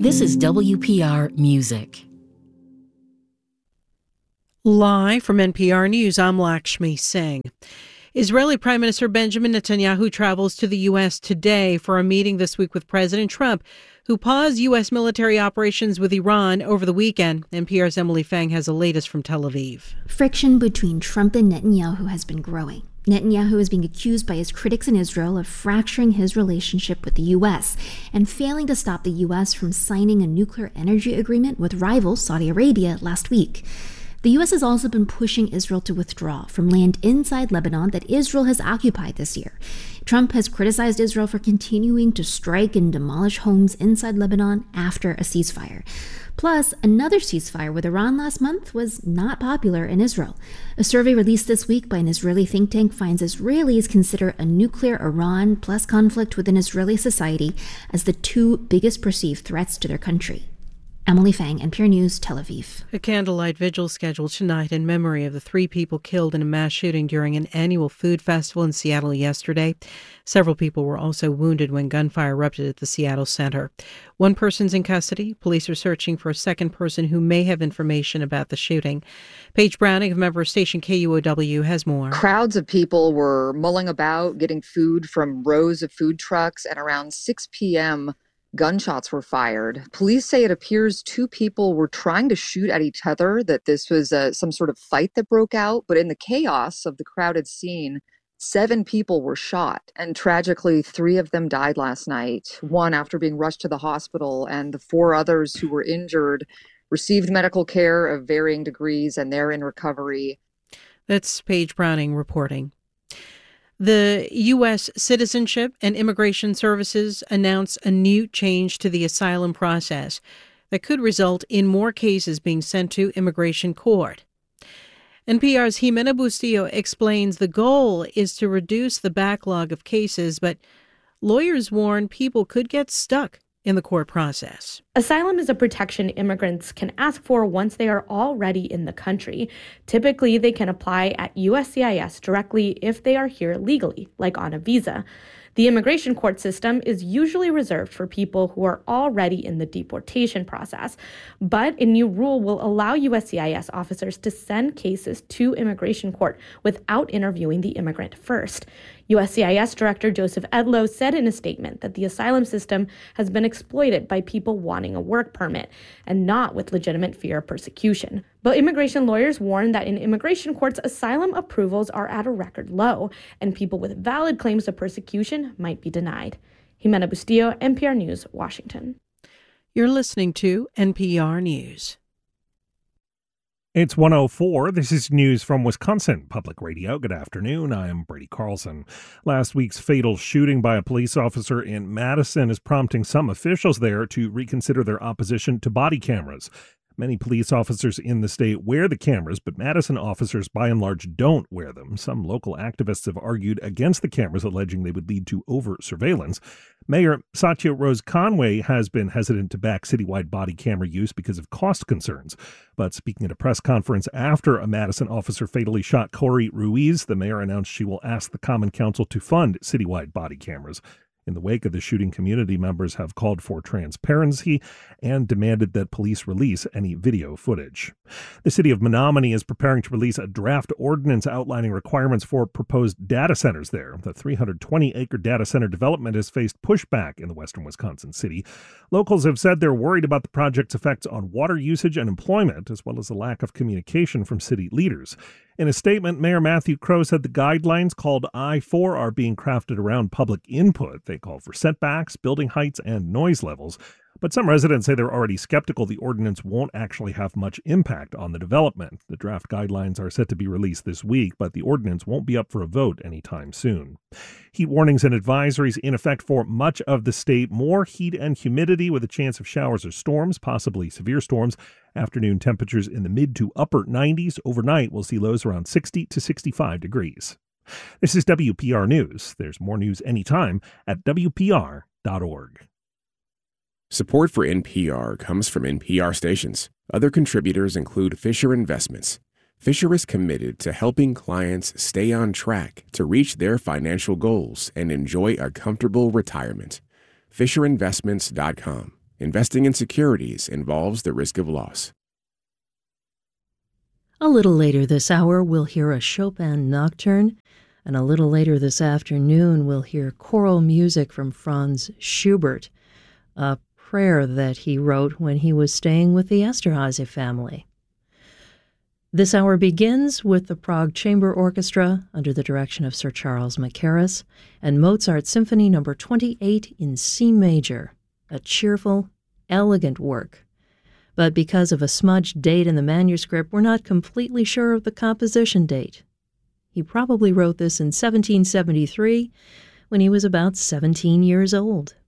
This is WPR Music. Live from NPR News, I'm Lakshmi Singh. Israeli Prime Minister Benjamin Netanyahu travels to the U.S. today for a meeting this week with President Trump, who paused U.S. military operations with Iran over the weekend. NPR's Emily Fang has the latest from Tel Aviv. Friction between Trump and Netanyahu has been growing. Netanyahu is being accused by his critics in Israel of fracturing his relationship with the U.S. and failing to stop the U.S. from signing a nuclear energy agreement with rival Saudi Arabia last week. The U.S. has also been pushing Israel to withdraw from land inside Lebanon that Israel has occupied this year. Trump has criticized Israel for continuing to strike and demolish homes inside Lebanon after a ceasefire. Plus, another ceasefire with Iran last month was not popular in Israel. A survey released this week by an Israeli think tank finds Israelis consider a nuclear Iran plus conflict within Israeli society as the two biggest perceived threats to their country. Emily Fang, NPR News, Tel Aviv. A candlelight vigil scheduled tonight in memory of the 3 people killed in a mass shooting during an annual food festival in Seattle yesterday. Several people were also wounded when gunfire erupted at the Seattle Center. 1 person's in custody. Police are searching for a second person who may have information about the shooting. Paige Browning of member station KUOW has more. Crowds of people were mulling about, getting food from rows of food trucks, and around 6 p.m., gunshots were fired. Police say it appears 2 people were trying to shoot at each other, that this was some sort of fight that broke out. But in the chaos of the crowded scene, 7 people were shot. And tragically, 3 of them died last night, 1 after being rushed to the hospital, and the 4 others who were injured received medical care of varying degrees, and they're in recovery. That's Paige Browning reporting. The U.S. Citizenship and Immigration Services announced a new change to the asylum process that could result in more cases being sent to immigration court. NPR's Jimena Bustillo explains the goal is to reduce the backlog of cases, but lawyers warn people could get stuck in the court process. Asylum is a protection immigrants can ask for once they are already in the country. Typically, they can apply at USCIS directly if they are here legally, like on a visa. The immigration court system is usually reserved for people who are already in the deportation process, but a new rule will allow USCIS officers to send cases to immigration court without interviewing the immigrant first. USCIS Director Joseph Edlow said in a statement that the asylum system has been exploited by people wanting a work permit and not with legitimate fear of persecution. But immigration lawyers warn that in immigration courts, asylum approvals are at a record low, and people with valid claims of persecution might be denied. Jimena Bustillo, NPR News, Washington. You're listening to NPR News. It's 1:04. This is news from Wisconsin Public Radio. Good afternoon. I am Brady Carlson. Last week's fatal shooting by a police officer in Madison is prompting some officials there to reconsider their opposition to body cameras. Many police officers in the state wear the cameras, but Madison officers by and large don't wear them. Some local activists have argued against the cameras, alleging they would lead to over-surveillance. Mayor Satya Rose Conway has been hesitant to back citywide body camera use because of cost concerns. But speaking at a press conference after a Madison officer fatally shot Corey Ruiz, the mayor announced she will ask the Common Council to fund citywide body cameras. In the wake of the shooting, community members have called for transparency and demanded that police release any video footage. The city of Menominee is preparing to release a draft ordinance outlining requirements for proposed data centers there. The 320-acre data center development has faced pushback in the western Wisconsin city. Locals have said they're worried about the project's effects on water usage and employment, as well as the lack of communication from city leaders. In a statement, Mayor Matthew Crow said the guidelines called I-4 are being crafted around public input. They call for setbacks, building heights, and noise levels. But some residents say they're already skeptical the ordinance won't actually have much impact on the development. The draft guidelines are set to be released this week, but the ordinance won't be up for a vote anytime soon. Heat warnings and advisories in effect for much of the state. More heat and humidity with a chance of showers or storms, possibly severe storms. Afternoon temperatures in the mid to upper 90s. Overnight, we'll see lows around 60 to 65 degrees. This is WPR News. There's more news anytime at WPR.org. Support for NPR comes from NPR stations. Other contributors include Fisher Investments. Fisher is committed to helping clients stay on track to reach their financial goals and enjoy a comfortable retirement. FisherInvestments.com. Investing in securities involves the risk of loss. A little later this hour, we'll hear a Chopin nocturne, and a little later this afternoon, we'll hear choral music from Franz Schubert, a prayer that he wrote when he was staying with the Esterházy family. This hour begins with the Prague Chamber Orchestra under the direction of Sir Charles Mackerras and Mozart's Symphony No. 28 in C major, a cheerful, elegant work. But because of a smudged date in the manuscript, we're not completely sure of the composition date. He probably wrote this in 1773 when he was about 17 years old.